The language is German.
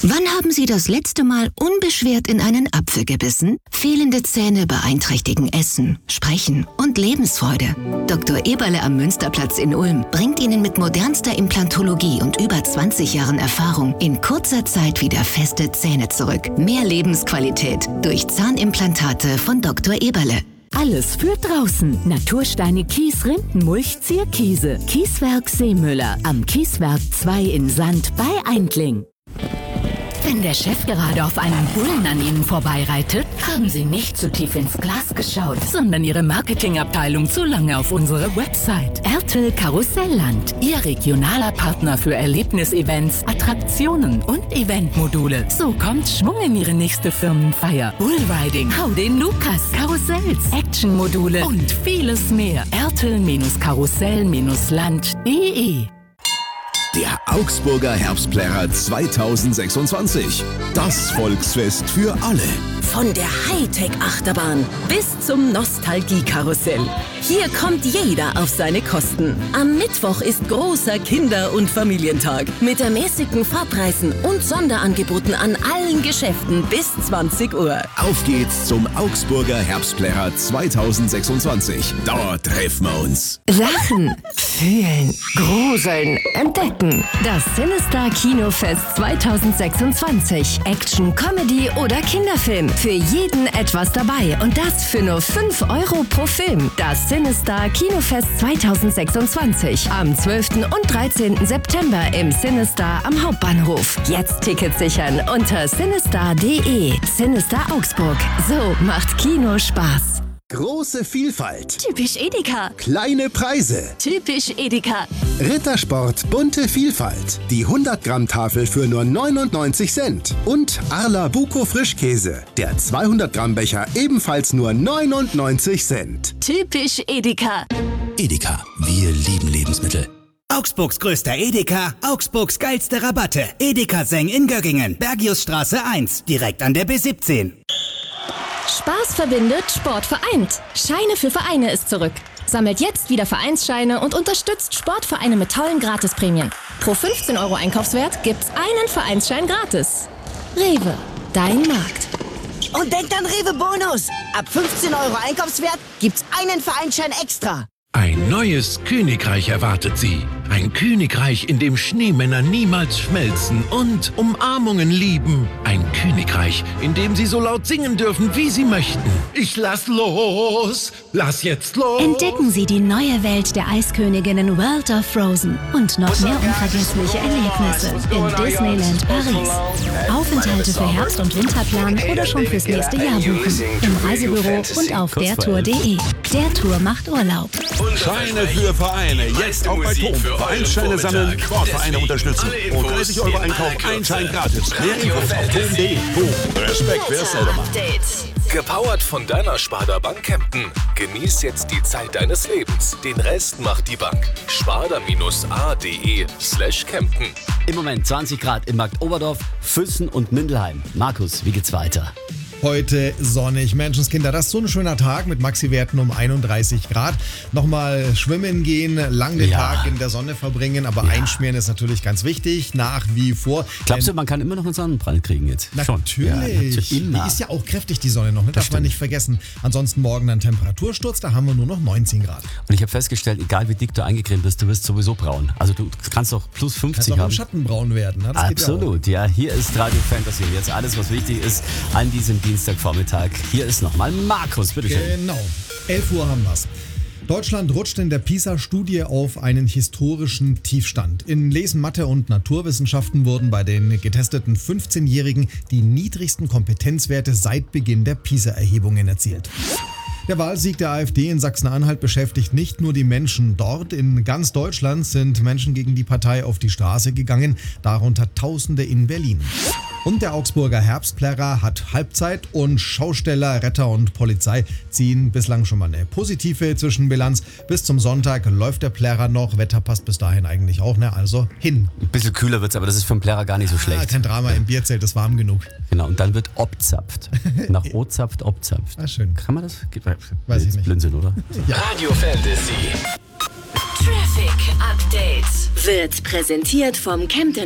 Wann haben Sie das letzte Mal unbeschwert in einen Apfel gebissen? Fehlende Zähne beeinträchtigen Essen, Sprechen und Lebensfreude. Dr. Eberle am Münsterplatz in Ulm bringt Ihnen mit modernster Implantologie und über 20 Jahren Erfahrung in kurzer Zeit wieder feste Zähne zurück. Mehr Lebensqualität durch Zahnimplantate von Dr. Eberle. Alles für draußen. Natursteine Kies, Rindenmulch, Zierkiese. Kieswerk Seemüller. Am Kieswerk 2 in Sand bei Eindling. Wenn der Chef gerade auf einem Bullen an Ihnen vorbeireitet, haben Sie nicht zu tief ins Glas geschaut, sondern Ihre Marketingabteilung zu lange auf unsere Website. Ertel Karussellland, Ihr regionaler Partner für Erlebnisevents, Attraktionen und Eventmodule. So kommt Schwung in Ihre nächste Firmenfeier. Bullriding, Hau den Lukas, Karussells, Actionmodule und vieles mehr. Ertel-Karussell-Land.de. Der Augsburger Herbstplärrer 2026. Das Volksfest für alle. Von der Hightech-Achterbahn bis zum Nostalgie-Karussell. Hier kommt jeder auf seine Kosten. Am Mittwoch ist großer Kinder- und Familientag mit ermäßigten Fahrpreisen und Sonderangeboten an allen Geschäften bis 20 Uhr. Auf geht's zum Augsburger Herbstplärrer 2026. Dort treffen wir uns. Lachen, fühlen, gruseln, entdecken. Das Sinister Kinofest 2026. Action, Comedy oder Kinderfilm. Für jeden etwas dabei und das für nur 5 € pro Film. Das Sinister Kinofest 2026 am 12. und 13. September im Sinister am Hauptbahnhof. Jetzt Tickets sichern unter sinister.de. Sinister Augsburg. So macht Kino Spaß. Große Vielfalt. Typisch Edeka. Kleine Preise. Typisch Edeka. Rittersport bunte Vielfalt. Die 100-Gramm-Tafel für nur 99 Cent. Und Arla Buko Frischkäse. Der 200-Gramm-Becher ebenfalls nur 99 Cent. Typisch Edeka. Edeka, wir lieben Lebensmittel. Augsburgs größter Edeka, Augsburgs geilste Rabatte. Edeka Seng in Göggingen, Bergiusstraße 1, direkt an der B17. Spaß verbindet, Sport vereint. Scheine für Vereine ist zurück. Sammelt jetzt wieder Vereinsscheine und unterstützt Sportvereine mit tollen Gratisprämien. Pro 15 € Einkaufswert gibt's einen Vereinsschein gratis. Rewe, dein Markt. Und denkt an Rewe Bonus. Ab 15 € Einkaufswert gibt's einen Vereinsschein extra. Ein neues Königreich erwartet Sie. Ein Königreich, in dem Schneemänner niemals schmelzen und Umarmungen lieben. Ein Königreich, in dem Sie so laut singen dürfen, wie Sie möchten. Ich lass los! Lass jetzt los! Entdecken Sie die neue Welt der Eisköniginnen World of Frozen und noch mehr unvergessliche Erlebnisse in Disneyland Paris. Aufenthalte für Herbst- und Winterplan oder schon fürs nächste Jahr buchen. Im Reisebüro und auf dertour.de. Der Tour macht Urlaub. Scheine für Vereine. Jetzt auch bei TOM. Vereinsscheine sammeln, Sportvereine unterstützen. Und 30 € Einkauf, ein Schein gratis. Mehr Infos auf TOM.de. Respekt, wer es selber macht. Gepowert von deiner Sparda Bank Kempten. Genieß jetzt die Zeit deines Lebens. Den Rest macht die Bank. sparda-a.de/Kempten. Im Moment 20 Grad in Markt Oberdorf, Füssen und Mindelheim. Markus, wie geht's weiter? Heute sonnig. Menschenskinder, das ist so ein schöner Tag mit Maxi-Werten um 31 Grad. Nochmal schwimmen gehen, lang den Tag in der Sonne verbringen, aber einschmieren ist natürlich ganz wichtig, nach wie vor. Glaubst du, man kann immer noch einen Sonnenbrand kriegen jetzt? Natürlich. Ja, natürlich. Die ist ja auch kräftig, die Sonne noch, ne? Darf man nicht vergessen. Ansonsten morgen ein Temperatursturz, da haben wir nur noch 19 Grad. Und ich habe festgestellt, egal wie dick du eingecremt bist, du wirst sowieso braun. Also du kannst doch plus 50 haben. Auch im Schatten braun werden. Ne? Absolut, ja. Hier ist Radio Fantasy. Jetzt alles, was wichtig ist an diesem Dienstagvormittag. Hier ist nochmal Markus, bitteschön. Genau, 11 Uhr haben wir's. Deutschland rutscht in der PISA-Studie auf einen historischen Tiefstand. In Lesen, Mathe und Naturwissenschaften wurden bei den getesteten 15-Jährigen die niedrigsten Kompetenzwerte seit Beginn der PISA-Erhebungen erzielt. Der Wahlsieg der AfD in Sachsen-Anhalt beschäftigt nicht nur die Menschen dort. In ganz Deutschland sind Menschen gegen die Partei auf die Straße gegangen, darunter Tausende in Berlin. Und der Augsburger Herbstplärrer hat Halbzeit und Schausteller, Retter und Polizei ziehen bislang schon mal eine positive Zwischenbilanz. Bis zum Sonntag läuft der Plärrer noch. Wetter passt bis dahin eigentlich auch, ne? Also hin. Ein bisschen kühler wird's, aber das ist für den Plärrer gar nicht so schlecht. Kein Drama, im Bierzelt ist warm genug. Genau, und dann wird obzapft. Nach O-zapft, obzapft. Ah, schön. Kann man das? Weiß ich nicht. Blödsinn, oder? Ja. Radio Fantasy. Traffic Update wird präsentiert vom Kempten